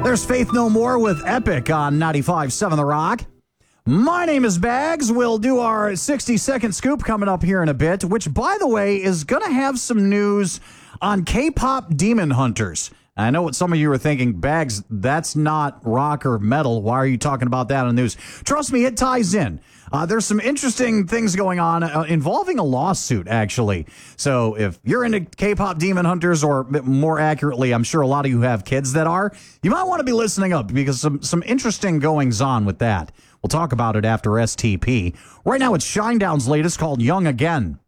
There's Faith No More with Epic on 95.7 The Rock. My name is Bags. We'll do our 60-second scoop coming up here in a bit, which, by the way, is going to have some news on K-pop Demon Hunters. I know what some of you are thinking, Bags, that's not rock or metal. Why are you talking about that on the news? Trust me, it ties in. There's some interesting things going on involving a lawsuit, actually. So if you're into K-pop Demon Hunters, or more accurately, I'm sure a lot of you have kids that are, you might want to be listening up because some interesting goings-on with that. We'll talk about it after STP. Right now, it's Shinedown's latest called Young Again.